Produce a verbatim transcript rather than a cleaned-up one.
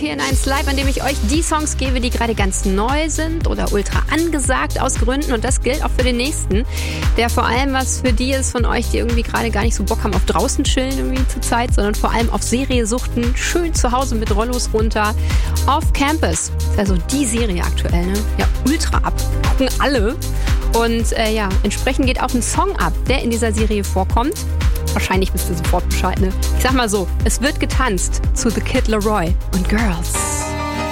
hier in eins Live, an dem ich euch die Songs gebe, die gerade ganz neu sind oder ultra angesagt aus Gründen. Und das gilt auch für den nächsten, der vor allem was für die ist von euch, die irgendwie gerade gar nicht so Bock haben auf draußen chillen irgendwie zur Zeit, sondern vor allem auf Serie suchten, schön zu Hause mit Rollos runter. Off Campus ist also die Serie aktuell, ne? Ja, ultra ab. Gucken alle. Und äh, ja, entsprechend geht auch ein Song ab, der in dieser Serie vorkommt. Wahrscheinlich wisst ihr sofort Bescheid, ne? Ich sag mal so, es wird getanzt zu The Kid Laroi und Girls.